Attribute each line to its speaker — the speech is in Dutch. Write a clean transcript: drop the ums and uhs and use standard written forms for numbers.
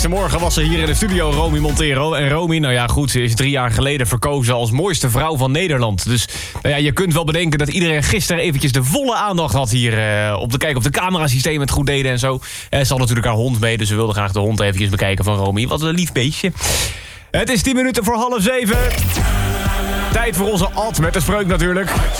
Speaker 1: Deze morgen was ze hier in de studio, Romy Montero. En Romy, nou ja goed, ze is 3 jaar geleden verkozen als mooiste vrouw van Nederland. Dus nou ja, je kunt wel bedenken dat iedereen gisteren eventjes de volle aandacht had hier. Om te kijken of de camerasystemen het goed deden en zo. Ze had natuurlijk haar hond mee, dus we wilden graag de hond eventjes bekijken van Romy. Wat een lief beestje. Het is 10 minuten voor 6:30. Tijd voor onze Ad met de spreuk natuurlijk.